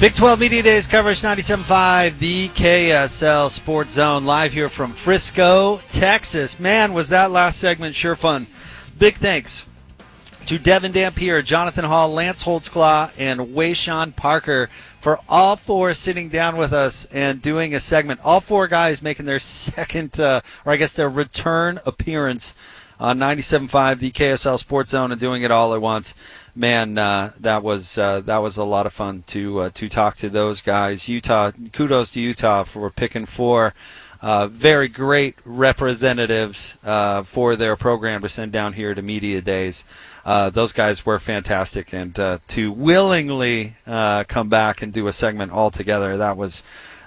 Big 12 Media Days coverage, 97.5, the KSL Sports Zone, live here from Frisco, Texas. Man, was that last segment sure fun. Big thanks to Devin Dampier, Jonathan Hall, Lance Holtzclaw, and Wayshawn Parker for all four sitting down with us and doing a segment. All four guys making their second, or I guess their return appearance on 97.5, the KSL Sports Zone, and doing it all at once. Man, that was a lot of fun to talk to those guys. Utah, kudos to Utah for picking four very great representatives for their program to send down here to Media Days. Those guys were fantastic, and to willingly come back and do a segment all together, that was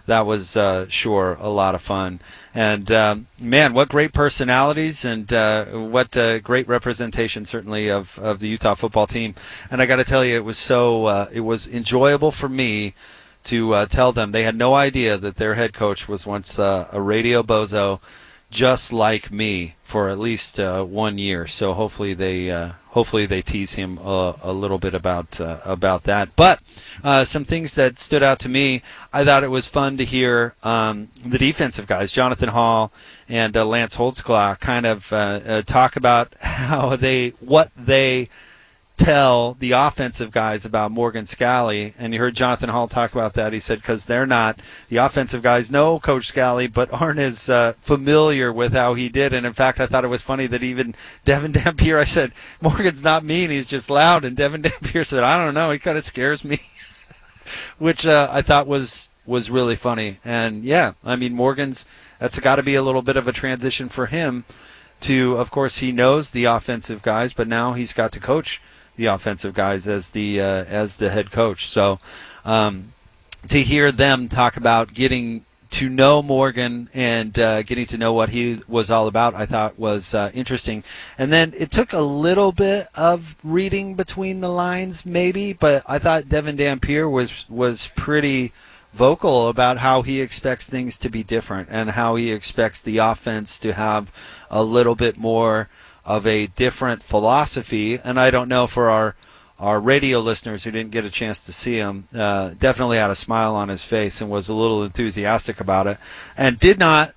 sure a lot of fun. And man, what great personalities, and what great representation, certainly, of the Utah football team. And I got to tell you, it was enjoyable for me to tell them. They had no idea that their head coach was once a radio bozo, just like me, for at least 1 year. So hopefully they tease him a little bit about that. But some things that stood out to me, I thought it was fun to hear the defensive guys, Jonathan Hall and Lance Holtzclaw, kind of talk about what they tell the offensive guys about Morgan Scalley. And you heard Jonathan Hall talk about that. He said because the offensive guys know Coach Scalley, but aren't as familiar with how he did. And in fact, I thought it was funny that even Devin Dampier, I said, Morgan's not mean, he's just loud. And Devin Dampier said, I don't know, he kind of scares me, which I thought was really funny. And yeah, I mean, that's got to be a little bit of a transition for him to, of course, he knows the offensive guys, but now he's got to coach the offensive guys as the head coach. So to hear them talk about getting to know Morgan and getting to know what he was all about, I thought was interesting. And then it took a little bit of reading between the lines, maybe, but I thought Devin Dampier was pretty vocal about how he expects things to be different and how he expects the offense to have a little bit more of a different philosophy. And I don't know, for our radio listeners who didn't get a chance to see him, definitely had a smile on his face and was a little enthusiastic about it, and did not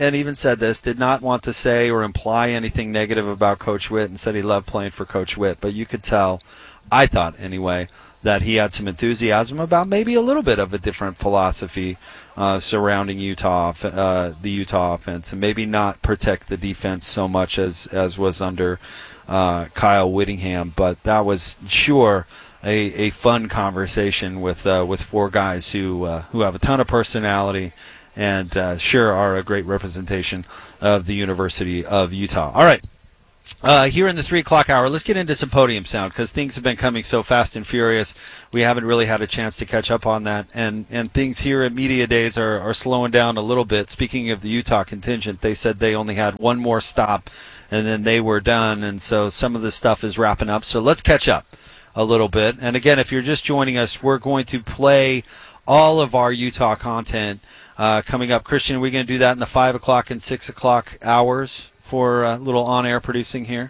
want to say or imply anything negative about Coach Witt, and said he loved playing for Coach Witt. But you could tell, I thought anyway, that he had some enthusiasm about maybe a little bit of a different philosophy surrounding the Utah offense, and maybe not protect the defense so much as was under Kyle Whittingham. But that was sure a fun conversation with four guys who have a ton of personality and sure are a great representation of the University of Utah. All right. Here in the 3 o'clock hour, let's get into some podium sound, because things have been coming so fast and furious. We haven't really had a chance to catch up on that, and things here at Media Days are slowing down a little bit. Speaking of the Utah contingent, they said they only had one more stop, and then they were done, and so some of this stuff is wrapping up. So let's catch up a little bit. And again, if you're just joining us, we're going to play all of our Utah content coming up. Christian, are we going to do that in the 5 o'clock and 6 o'clock hours for a little on-air producing here?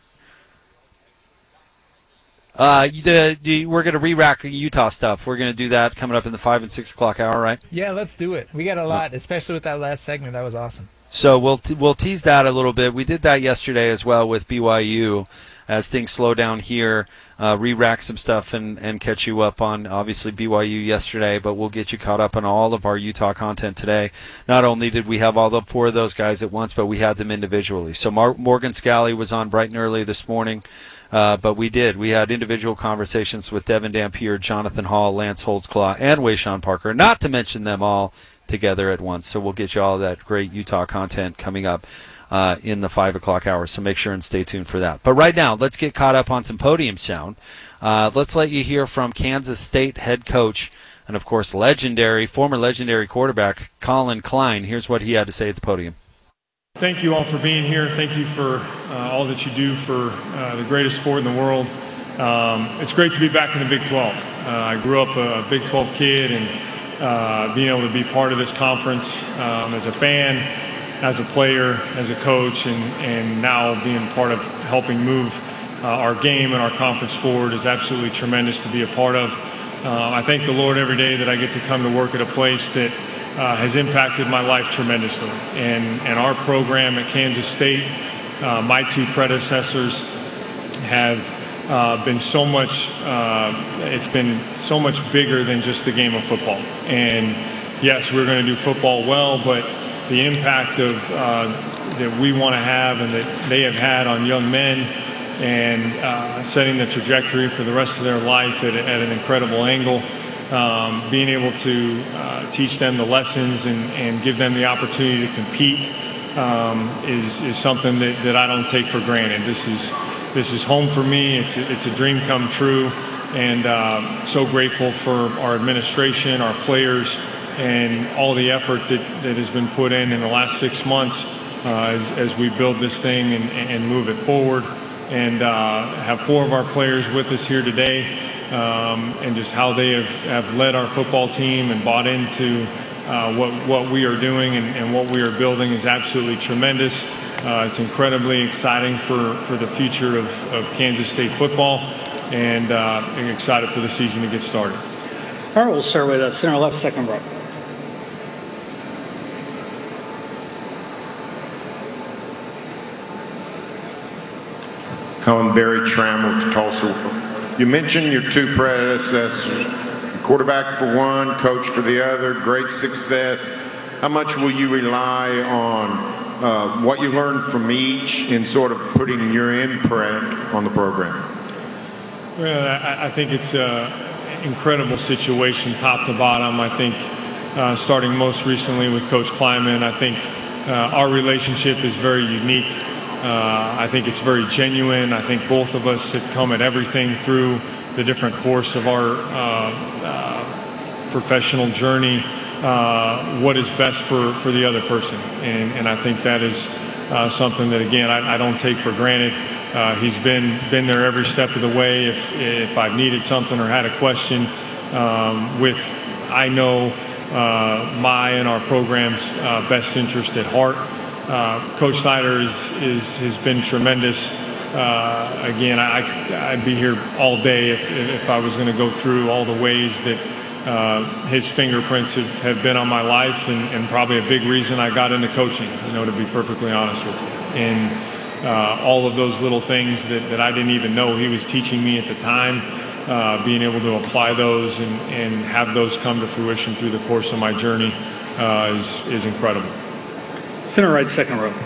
We're going to re-rack Utah stuff. We're going to do that coming up in the 5 and 6 o'clock hour, right? Yeah, let's do it. We got a lot, especially with that last segment. That was awesome. So we'll tease that a little bit. We did that yesterday as well with BYU. As things slow down here, re-rack some stuff and catch you up on, obviously, BYU yesterday, but we'll get you caught up on all of our Utah content today. Not only did we have all the four of those guys at once, but we had them individually. So Morgan Scalley was on bright and early this morning, but we had individual conversations with Devin Dampier, Jonathan Hall, Lance Holtzclaw, and Wayshawn Parker, not to mention them all together at once. So we'll get you all that great Utah content coming up in the 5 o'clock hour, so make sure and stay tuned for that. But right now, let's get caught up on some podium sound. Let's let you hear from Kansas State head coach and, of course, former legendary quarterback Colin Klein. Here's what he had to say at the podium. Thank you all for being here. Thank you for all that you do for the greatest sport in the world. It's great to be back in the Big 12. I grew up a Big 12 kid, and being able to be part of this conference as a fan, as a player, as a coach, and now being part of helping move our game and our conference forward is absolutely tremendous to be a part of. I thank the Lord every day that I get to come to work at a place that has impacted my life tremendously. And our program at Kansas State, my two predecessors have been so much, it's been so much bigger than just the game of football. And yes, we're going to do football well, but the impact of that we want to have and that they have had on young men and setting the trajectory for the rest of their life at an incredible angle, being able to teach them the lessons and give them the opportunity to compete is something that I don't take for granted. This is home for me. It's a dream come true, and so grateful for our administration, our players, and all the effort that has been put in the last 6 months as we build this thing and move it forward. And have 4 of our players with us here today, and just how they have led our football team and bought into what we are doing and what we are building is absolutely tremendous. It's incredibly exciting for the future of Kansas State football, and I'm excited for the season to get started. All right, we'll start with center left, second row. Colin Barry Trammell, Tulsa. You mentioned your 2 predecessors, quarterback for one, coach for the other, great success. How much will you rely on what you learned from each in sort of putting your imprint on the program? Well, I think it's an incredible situation top to bottom. I think starting most recently with Coach Kleiman, I think our relationship is very unique. I think it's very genuine. I think both of us have come at everything through the different course of our professional journey, what is best for the other person. And I think that is something that, again, I don't take for granted. He's been there every step of the way. If I've needed something or had a question I know my and our program's best interest at heart. Coach Snyder has been tremendous. Again, I'd be here all day if I was going to go through all the ways that his fingerprints have been on my life, and probably a big reason I got into coaching, to be perfectly honest with you. And all of those little things that I didn't even know he was teaching me at the time, being able to apply those and have those come to fruition through the course of my journey is incredible. Center right, second row.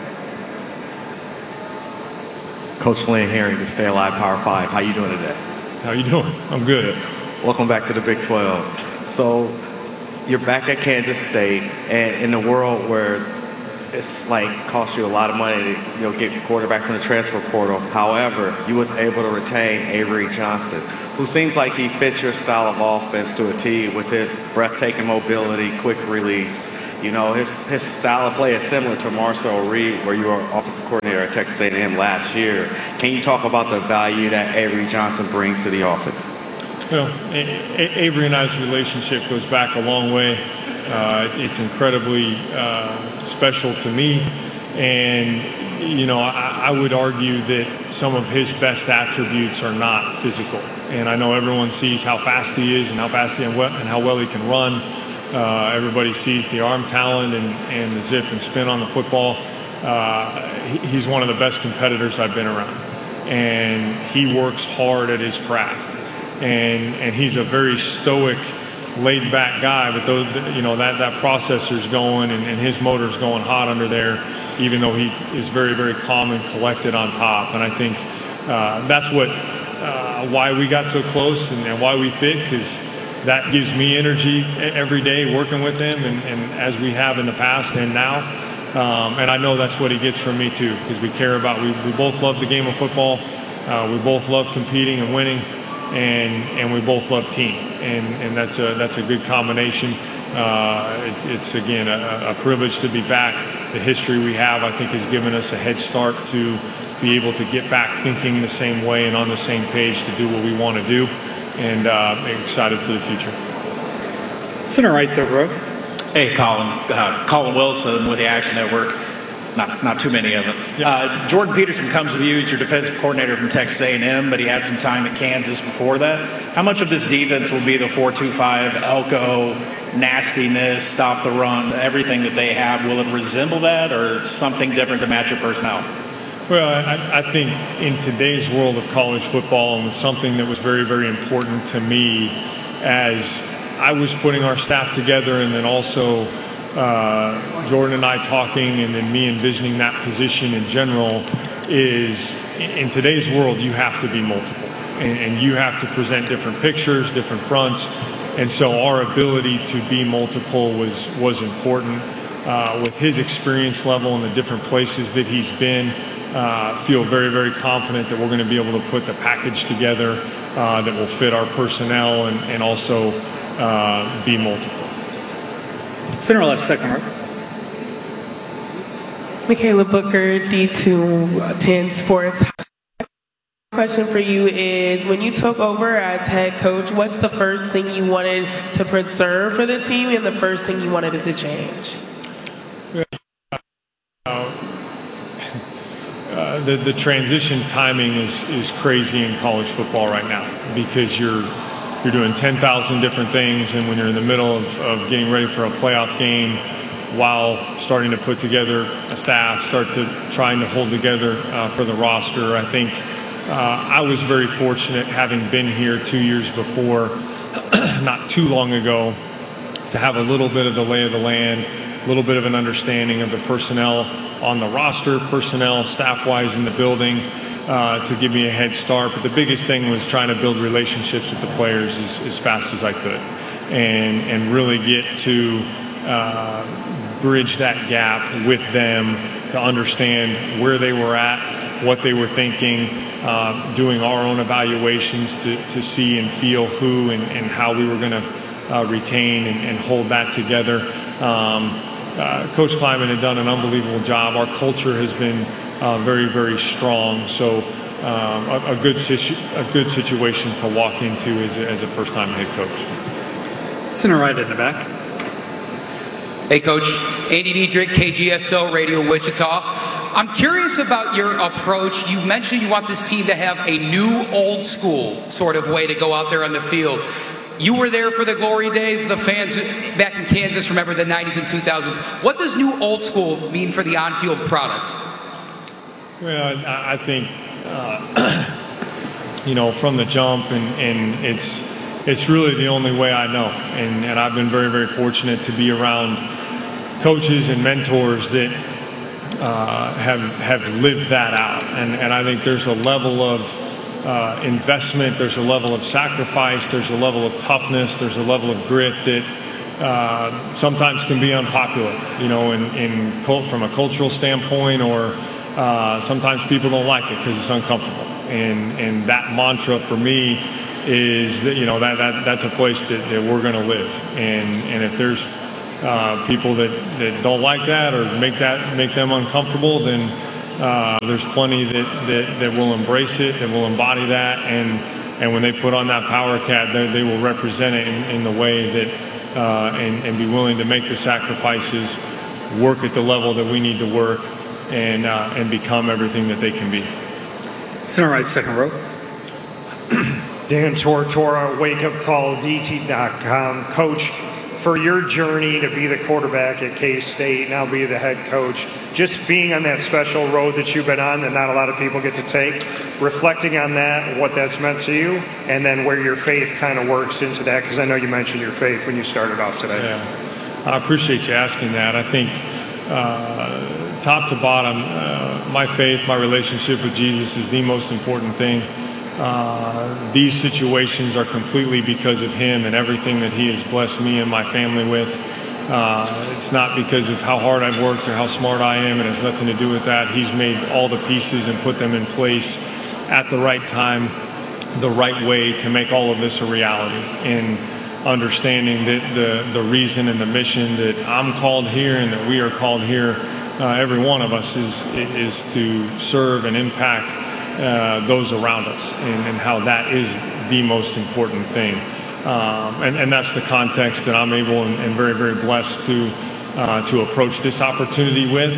Coach Lynn Herring to Stay Alive Power 5. How you doing today? How you doing? I'm good. Welcome back to the Big 12. So you're back at Kansas State, and in a world where it's like costs you a lot of money to get quarterbacks from the transfer portal. However, you was able to retain Avery Johnson, who seems like he fits your style of offense to a T with his breathtaking mobility, quick release. His style of play is similar to Marcel Reed, where you were offensive coordinator at Texas A&M last year. Can you talk about the value that Avery Johnson brings to the offense? Well, Avery and I's relationship goes back a long way. It's incredibly special to me, and I would argue that some of his best attributes are not physical. And I know everyone sees how fast he is and how fast and how well he can run. Everybody sees the arm talent and the zip and spin on the football. He's one of the best competitors I've been around, and he works hard at his craft. And he's a very stoic, laid-back guy, but that processor's going and his motor's going hot under there, even though he is very, very calm and collected on top. And I think that's why we got so close and why we fit, because that gives me energy every day working with him, and as we have in the past and now. And I know that's what he gets from me too, because we care about, we both love the game of football. We both love competing and winning, and we both love team. And that's a good combination. It's again, a privilege to be back. The history we have, I think, has given us a head start to be able to get back thinking the same way and on the same page to do what we want to do. And excited for the future. Center right, third row. Hey, Colin. Colin Wilson with the Action Network. not too many of them. Jordan Peterson comes with you as your defensive coordinator from Texas A&M, but he had some time at Kansas before that. How much of this defense will be the 4-2-5, Elko, nastiness, stop the run, everything that they have? Will it resemble that, or something different to match your personnel? Well, I think in today's world of college football, and something that was very, very important to me as I was putting our staff together, and then also Jordan and I talking, and then me envisioning that position in general, is in today's world you have to be multiple, and you have to present different pictures, different fronts, and so our ability to be multiple was important. With his experience level and the different places that he's been, feel very, very confident that we're going to be able to put the package together that will fit our personnel and also be multiple. Center left, second row. Michaela Booker, D210 Sports. Question for you is, when you took over as head coach, what's the first thing you wanted to preserve for the team and the first thing you wanted it to change? The transition timing is crazy in college football right now, because you're doing 10,000 different things, and when you're in the middle of getting ready for a playoff game, while starting to put together a staff, trying to hold together for the roster. I think I was very fortunate, having been here 2 years before, not too long ago, to have a little bit of the lay of the land, a little bit of an understanding of the personnel on the roster, personnel staff-wise in the building, to give me a head start. But the biggest thing was trying to build relationships with the players as fast as I could, and really get to bridge that gap with them to understand where they were at, what they were thinking, doing our own evaluations to see and feel who and how we were going to retain and hold that together. Coach Kleiman had done an unbelievable job. Our culture has been very, very strong. So a good situation to walk into as a first-time head coach. Center right in the back. Hey, Coach. Andy Diedrich, KGSO Radio Wichita. I'm curious about your approach. You mentioned you want this team to have a new old school sort of way to go out there on the field. You were there for the glory days. The fans back in Kansas remember the 90s and 2000s. What does new old school mean for the on-field product? Well, I think, from the jump, and it's really the only way I know. And I've been very, very fortunate to be around coaches and mentors that have lived that out. And I think there's a level of investment, there's a level of sacrifice, there's a level of toughness, there's a level of grit that sometimes can be unpopular, from a cultural standpoint, or sometimes people don't like it because it's uncomfortable. And that mantra for me is that that's a place that we're going to live. And if there's people that don't like that or make them uncomfortable, then there's plenty that will embrace it, that will embody that, and when they put on that power cat, they will represent it in the way that and be willing to make the sacrifices, work at the level that we need to work, and become everything that they can be. Center right, second row. Dan Tortora, wakeupcalldt.com. Coach, for your journey to be the quarterback at K-State, now be the head coach, just being on that special road that you've been on that not a lot of people get to take, reflecting on that, what that's meant to you, and then where your faith kind of works into that, because I know you mentioned your faith when you started off today. Yeah, I appreciate you asking that. I think top to bottom, my faith, my relationship with Jesus is the most important thing. These situations are completely because of him and everything that he has blessed me and my family with. It's not because of how hard I've worked or how smart I am. It has nothing to do with that. He's made all the pieces and put them in place at the right time, the right way to make all of this a reality. And understanding that the reason and the mission that I'm called here and that we are called here, every one of us, is to serve and impact those around us, and how that is the most important thing. And that's the context that I'm able and very, very blessed to approach this opportunity with.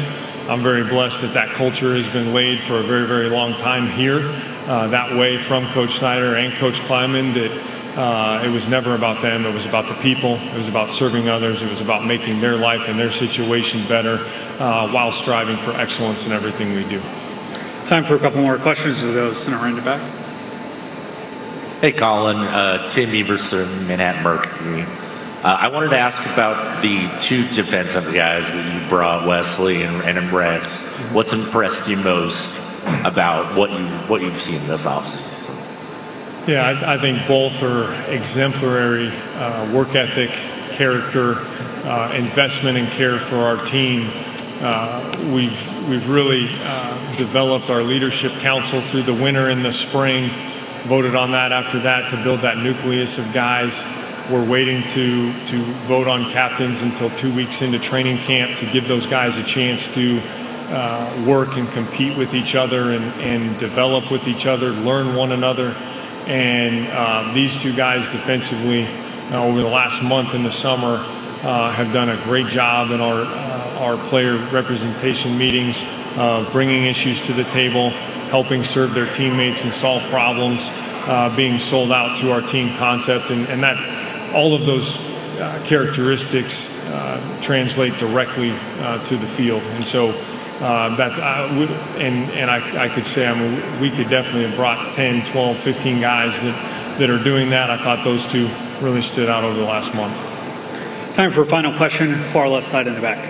I'm very blessed that culture has been laid for a very, very long time here. That way from Coach Snyder and Coach Kleiman, that it was never about them. It was about the people. It was about serving others. It was about making their life and their situation better while striving for excellence in everything we do. Time for a couple more questions. We'll go center right to back. Hey, Colin. Tim Everson, Manhattan Mercury. I wanted to ask about the two defensive guys that you brought, Wesley and Rex. What's impressed you most about what you've seen this offseason? Yeah, I think both are exemplary work ethic, character, investment and care for our team. We've really developed our leadership council through the winter and the spring, voted on that after that to build that nucleus of guys. We're waiting to vote on captains until 2 weeks into training camp to give those guys a chance to work and compete with each other and develop with each other, learn one another. And these two guys defensively over the last month in the summer have done a great job in our player representation meetings, bringing issues to the table, helping serve their teammates and solve problems, being sold out to our team concept, and that all of those characteristics translate directly to the field. And so that's I could say, I mean, we could definitely have brought 10, 12, 15 guys that are doing that. I thought those two really stood out over the last month. Time for a final question. Far left side in the back.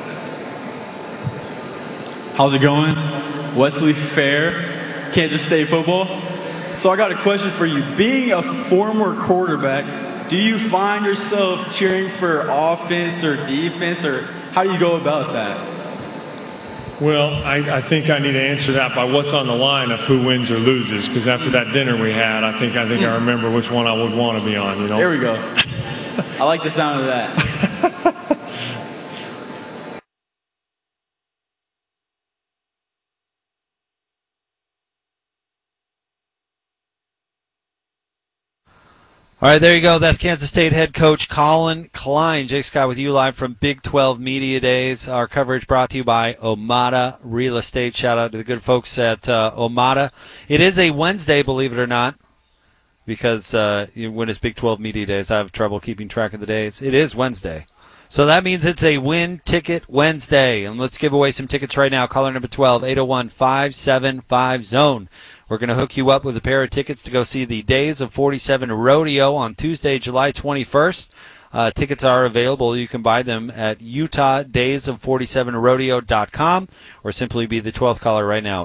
How's it going? Wesley Fair, Kansas State football. So I got a question for you. Being a former quarterback, do you find yourself cheering for offense or defense, or how do you go about that? Well, I think I need to answer that by what's on the line of who wins or loses, because after that dinner we had, I think I remember which one I would want to be on. You know. There we go. I like the sound of that. All right, there you go. That's Kansas State head coach Colin Klein. Jake Scott with you live from Big 12 Media Days. Our coverage brought to you by Omada Real Estate. Shout out to the good folks at Omada. It is a Wednesday, believe it or not, because when it's Big 12 Media Days, I have trouble keeping track of the days. It is Wednesday. So that means it's a Win Ticket Wednesday. And let's give away some tickets right now. Caller number 12, 801-575-ZONE. We're going to hook you up with a pair of tickets to go see the Days of 47 Rodeo on Tuesday, July 21st. Tickets are available. You can buy them at utahdays47rodeo.com or simply be the 12th caller right now,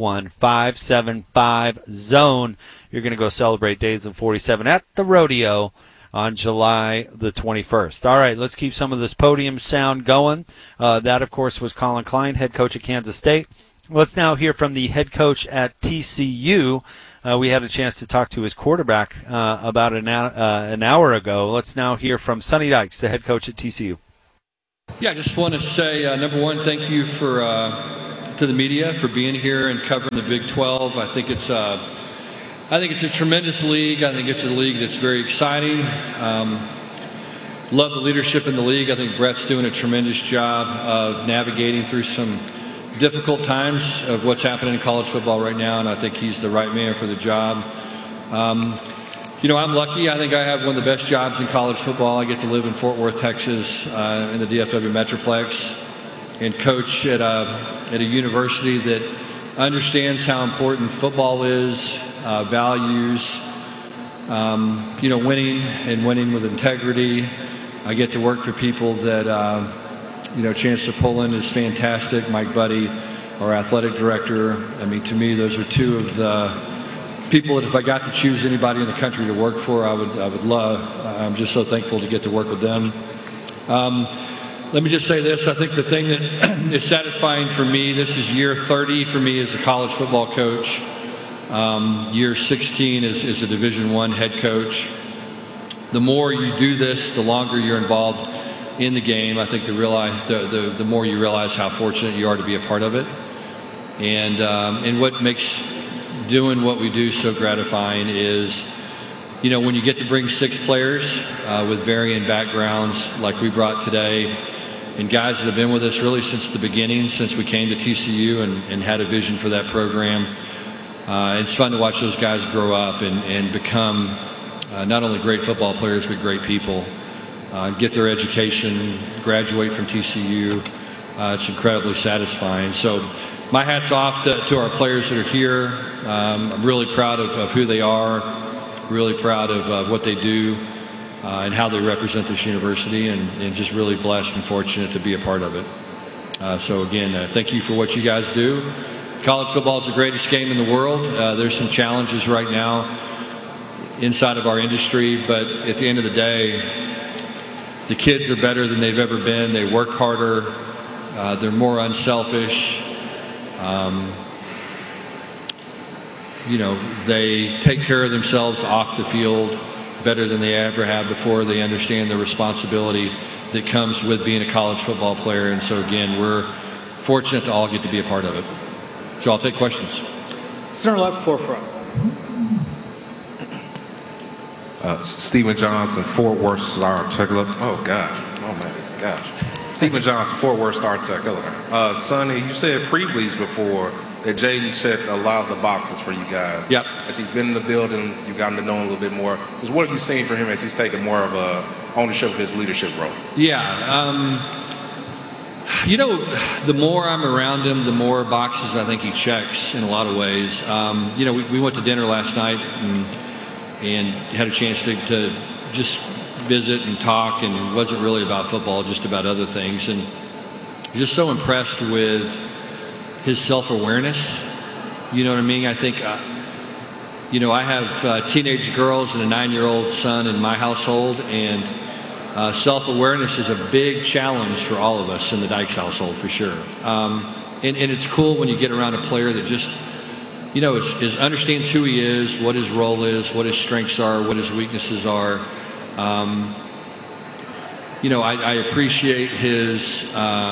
801-575-ZONE. You're going to go celebrate Days of 47 at the rodeo on July the 21st. All right, let's keep some of this podium sound going. That, of course, was Colin Klein, head coach at Kansas State. Let's now hear from the head coach at TCU. We had a chance to talk to his quarterback about an hour ago. Let's now hear from Sonny Dykes, the head coach at TCU. Yeah, I just want to say, number one, thank you to the media for being here and covering the Big 12. I think it's a tremendous league. I think it's a league that's very exciting. Love the leadership in the league. I think Brett's doing a tremendous job of navigating through some difficult times of what's happening in college football right now, and I think he's the right man for the job. I'm lucky. I think I have one of the best jobs in college football. I get to live in Fort Worth, Texas, in the DFW Metroplex, and coach at a university that understands how important football is, values, winning with integrity. I get to work for people that Chancellor Pullen is fantastic. Mike Buddy, our athletic director. I mean, to me, those are two of the people that if I got to choose anybody in the country to work for, I would love. I'm just so thankful to get to work with them. Let me just say this. I think the thing that is satisfying for me, this is year 30 for me as a college football coach. Year 16 is a Division I head coach. The more you do this, the longer you're involved in the game. I think the more you realize how fortunate you are to be a part of it, and what makes doing what we do so gratifying is, when you get to bring 6 players with varying backgrounds like we brought today, and guys that have been with us really since the beginning, since we came to TCU and had a vision for that program. It's fun to watch those guys grow up and become not only great football players, but great people. Get their education, graduate from TCU. It's incredibly satisfying. So my hat's off to our players that are here. I'm really proud of who they are, really proud of what they do and how they represent this university, and just really blessed and fortunate to be a part of it. So again, thank you for what you guys do. College football is the greatest game in the world. There's some challenges right now inside of our industry, but at the end of the day, the kids are better than they've ever been. They work harder. They're more unselfish. They take care of themselves off the field better than they ever have before. They understand the responsibility that comes with being a college football player. And so, again, we're fortunate to all get to be a part of it. So I'll take questions. Center left, forefront. Stephen Johnson, Fort Worth Star Articulate. Oh, gosh. Oh, my gosh. Stephen Johnson, Fort Worth Star Articulate. Sonny, you said previews before that Jaden checked a lot of the boxes for you guys. Yep. As he's been in the building, you've gotten to know him a little bit more. Because what have you seen from him as he's taken more of a ownership of his leadership role? Yeah. The more I'm around him, the more boxes I think he checks in a lot of ways. We went to dinner last night and had a chance to just visit and talk, and it wasn't really about football, just about other things. And just so impressed with his self-awareness. You know what I mean? I think, I have teenage girls and a 9-year-old son in my household, and self-awareness is a big challenge for all of us in the Dykes household, for sure. And it's cool when you get around a player that just, understands who he is, what his role is, what his strengths are, what his weaknesses are. I appreciate his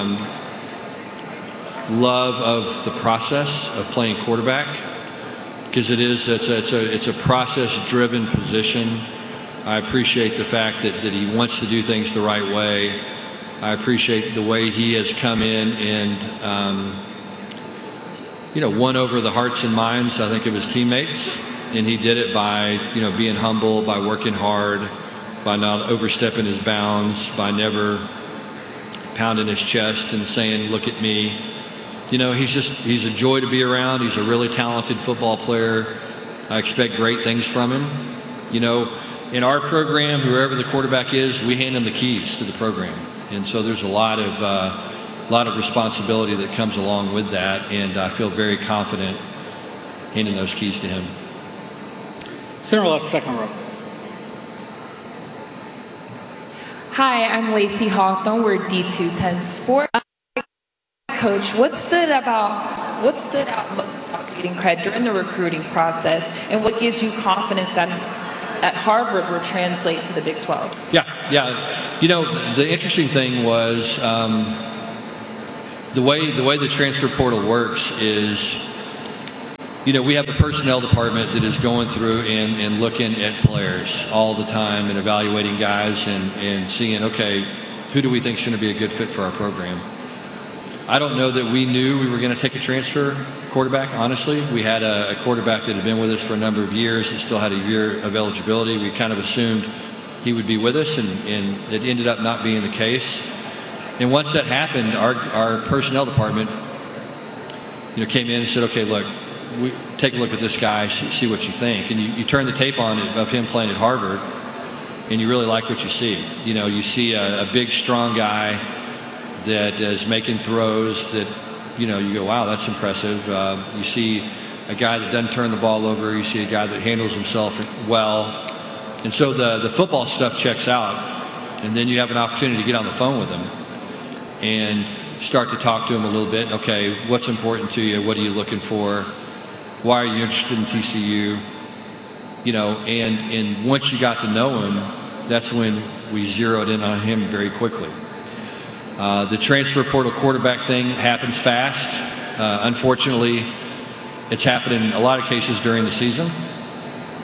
love of the process of playing quarterback, because it's a process-driven position. I appreciate the fact that he wants to do things the right way. I appreciate the way he has come in and won over the hearts and minds, I think, of his teammates, and he did it by being humble, by working hard, by not overstepping his bounds, by never pounding his chest and saying, "Look at me." He's a joy to be around. He's a really talented football player. I expect great things from him. In our program, whoever the quarterback is, we hand him the keys to the program. And so there's a lot of responsibility that comes along with that, and I feel very confident handing those keys to him. Center left, second row. Hi, I'm Lacey Hawthorne. We're D210 Sport. Coach, what stood out most about getting credit during the recruiting process, and what gives you confidence that at Harvard will translate to the Big 12? Yeah. The interesting thing was the way the transfer portal works is, we have a personnel department that is going through and looking at players all the time and evaluating guys and seeing, okay, who do we think is going to be a good fit for our program? I don't know that we knew we were going to take a transfer quarterback, honestly. We had a quarterback that had been with us for a number of years and still had a year of eligibility. We kind of assumed he would be with us, and it ended up not being the case. And once that happened, our personnel department came in and said, okay, look, take a look at this guy, see what you think. And you turn the tape on of him playing at Harvard, and you really like what you see. You see a big, strong guy that is making throws that, you go, wow, that's impressive. You see a guy that doesn't turn the ball over. You see a guy that handles himself well. And so the football stuff checks out. And then you have an opportunity to get on the phone with him and start to talk to him a little bit. Okay, what's important to you? What are you looking for? Why are you interested in TCU? And once you got to know him, that's when we zeroed in on him very quickly. The transfer portal quarterback thing happens fast. Unfortunately, it's happened in a lot of cases during the season.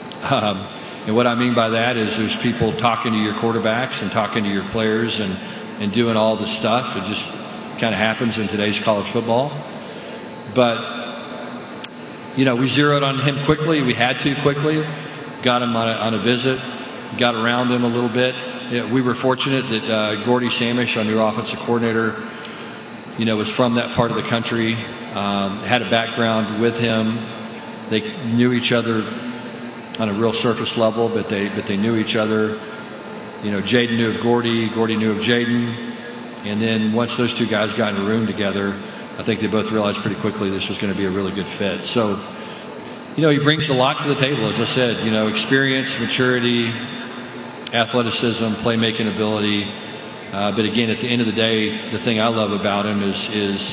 And what I mean by that is there's people talking to your quarterbacks and talking to your players and and doing all the stuff. It just kind of happens in today's college football. But, we zeroed on him quickly. We had to quickly. Got him on a visit. Got around him a little bit. We were fortunate that Gordy Samish, our new offensive coordinator, was from that part of the country, had a background with him. They knew each other on a real surface level, but they knew each other. Jaden knew of Gordy, Gordy knew of Jaden, and then once those two guys got in a room together, I think they both realized pretty quickly this was going to be a really good fit. So, he brings a lot to the table, as I said. Experience, maturity, athleticism, playmaking ability. But again, at the end of the day, the thing I love about him is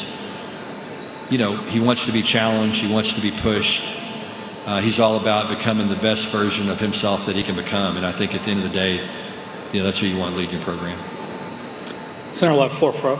he wants to be challenged. He wants to be pushed. He's all about becoming the best version of himself that he can become. And I think at the end of the day, that's who you want to lead your program. Center left, fourth row.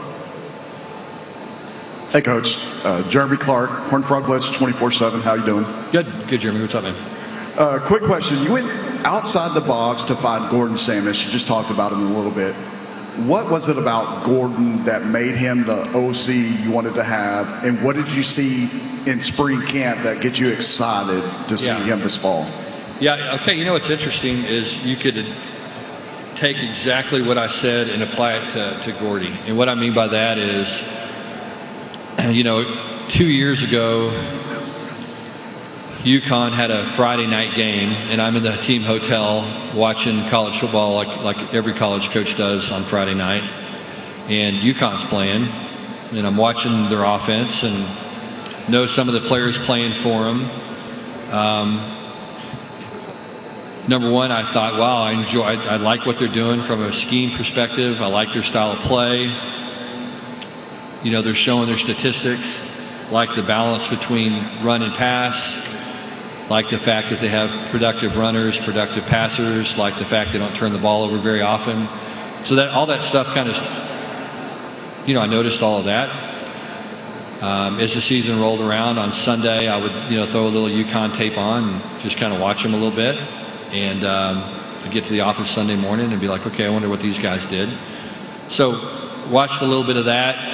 Hey, Coach. Jeremy Clark, Horned Frog Blitz 24/7. How you doing? Good, Jeremy. What's up, man? Quick question. You went outside the box to find Gordon Samish. You just talked about him a little bit. What was it about Gordon that made him the OC you wanted to have? And what did you see in spring camp that gets you excited to see him this fall? Yeah, okay. What's interesting is you could take exactly what I said and apply it to Gordy. And what I mean by that is, 2 years ago, UConn had a Friday night game, and I'm in the team hotel watching college football like every college coach does on Friday night. And UConn's playing, and I'm watching their offense and know some of the players playing for them. Number one, I thought, wow, I like what they're doing from a scheme perspective. I like their style of play. They're showing their statistics, like the balance between run and pass, like the fact that they have productive runners, productive passers, like the fact they don't turn the ball over very often. So that all that stuff kind of, I noticed all of that. As the season rolled around on Sunday, I would, throw a little UConn tape on and just kind of watch them a little bit. And I'd get to the office Sunday morning and be like, okay, I wonder what these guys did. So watched a little bit of that.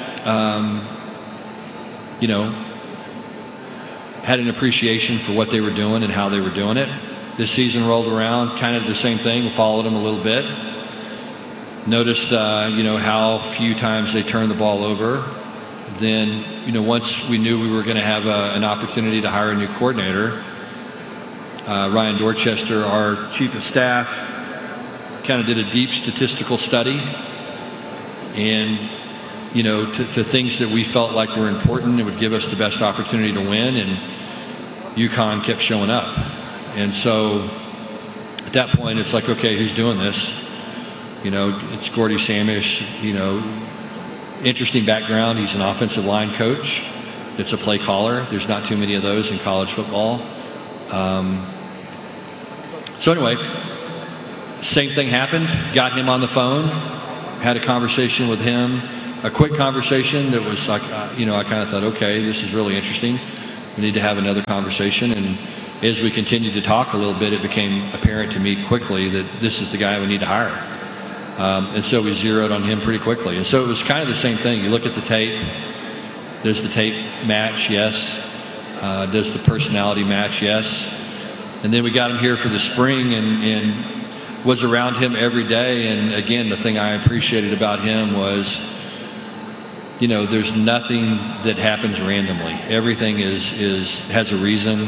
Had an appreciation for what they were doing and how they were doing it. This season rolled around, kind of the same thing, followed them a little bit. Noticed, how few times they turned the ball over. Then, once we knew we were going to have an opportunity to hire a new coordinator, Ryan Dorchester, our chief of staff, kind of did a deep statistical study. And to things that we felt like were important, it would give us the best opportunity to win, and UConn kept showing up. And so at that point, it's like, okay, who's doing this? It's Gordy Samish, interesting background. He's an offensive line coach. It's a play caller. There's not too many of those in college football. So anyway, same thing happened. Got him on the phone, had a conversation with him. A quick conversation that was like, I kind of thought, okay, this is really interesting. We need to have another conversation. And as we continued to talk a little bit, it became apparent to me quickly that this is the guy we need to hire. And so we zeroed on him pretty quickly. And so it was kind of the same thing. You look at the tape. Does the tape match? Yes. Does the personality match? Yes. And then we got him here for the spring and was around him every day. And again, the thing I appreciated about him was, there's nothing that happens randomly. Everything has a reason,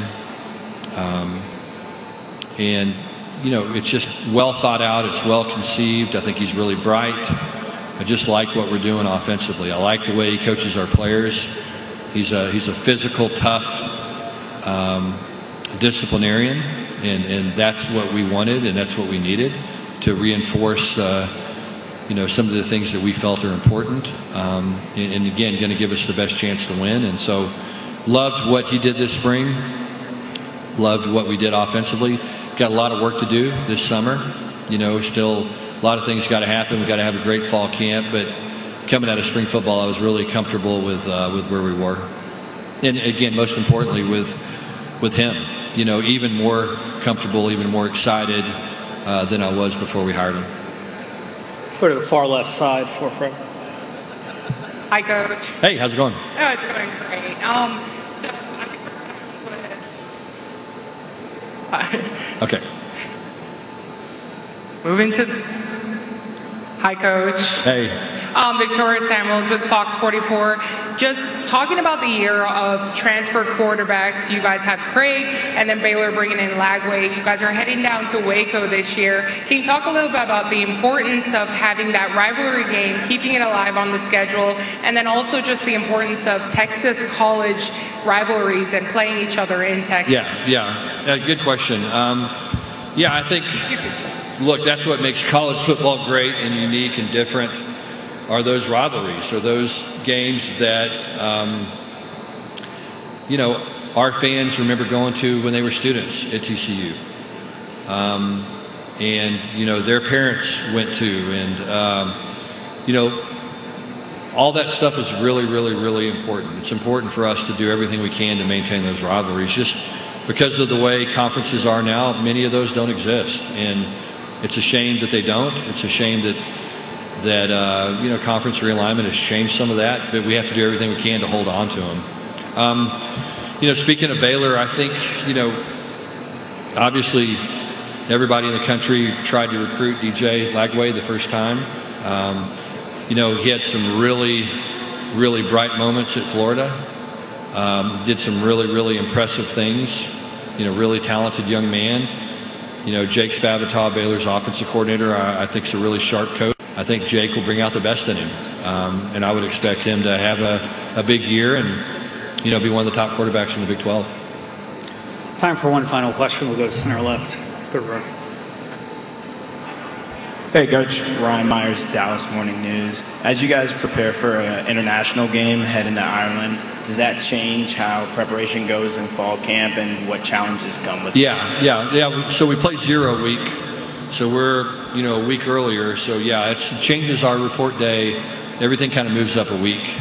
and it's just well thought out. It's well conceived. I think he's really bright. I just like what we're doing offensively. I like the way he coaches our players. He's a physical, tough disciplinarian, and that's what we wanted, and that's what we needed to reinforce. Some of the things that we felt are important, and again, going to give us the best chance to win. And so loved what he did this spring, loved what we did offensively. Got a lot of work to do this summer. Still a lot of things got to happen. We got to have a great fall camp, but coming out of spring football, I was really comfortable with where we were. And again, most importantly, with him, even more comfortable, even more excited than I was before we hired him. Go to the far left side, 4th row. Hi, Coach. Hey, how's it going? Oh, it's going great. So I'm Okay. moving to. Hi, Coach. Hey. Victoria Samuels with Fox 44. Just talking about the year of transfer quarterbacks. You guys have Craig and then Baylor bringing in Lagway. You guys are heading down to Waco this year. Can you talk a little bit about the importance of having that rivalry game, keeping it alive on the schedule, and then also just the importance of Texas college rivalries and playing each other in Texas? Yeah. Good question. I think, look, that's what makes college football great and unique and different. Are those rivalries, are those games that, our fans remember going to when they were students at TCU. Their parents went to. And, all that stuff is really, really, really important. It's important for us to do everything we can to maintain those rivalries. Just because of the way conferences are now, many of those don't exist. And it's a shame that they don't. It's a shame that conference realignment has changed some of that, but we have to do everything we can to hold on to them. Speaking of Baylor, I think, obviously everybody in the country tried to recruit DJ Lagway the first time. He had some really, really bright moments at Florida. Did some really, really impressive things. Really talented young man. Jake Spavital, Baylor's offensive coordinator, I think is a really sharp coach. I think Jake will bring out the best in him. And I would expect him to have a big year and, be one of the top quarterbacks in the Big 12. Time for one final question. We'll go to center left. Third row. Hey, Coach. Ryan Myers, Dallas Morning News. As you guys prepare for an international game heading to Ireland, does that change how preparation goes in fall camp and what challenges come with it? Yeah. So we play 0 week. So we're, a week earlier. So, it changes our report day. Everything kind of moves up a week.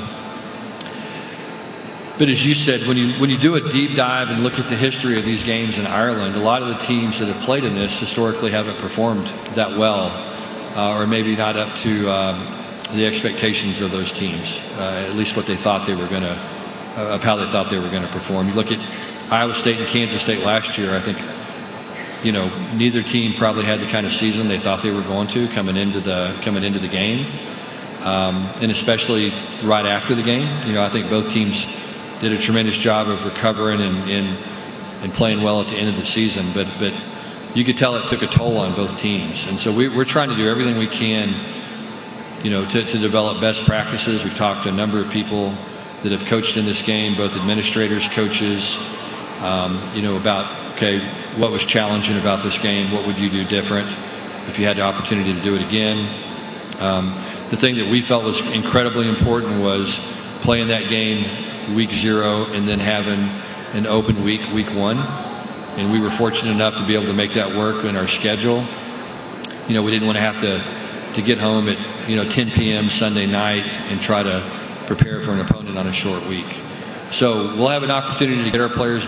But as you said, when you do a deep dive and look at the history of these games in Ireland, a lot of the teams that have played in this historically haven't performed that well, or maybe not up to the expectations of those teams, at least what they thought they were going to, of how they thought they were going to perform. You look at Iowa State and Kansas State last year, I think, neither team probably had the kind of season they thought they were going to coming into the game, and especially right after the game. I think both teams did a tremendous job of recovering and playing well at the end of the season. But you could tell it took a toll on both teams. And so we're trying to do everything we can, to develop best practices. We've talked to a number of people that have coached in this game, both administrators, coaches, about, okay, what was challenging about this game? What would you do different if you had the opportunity to do it again? The thing that we felt was incredibly important was playing that game week 0 and then having an open week 1. And we were fortunate enough to be able to make that work in our schedule. We didn't want to have to get home at 10 p.m. Sunday night and try to prepare for an opponent on a short week. So we'll have an opportunity to get our players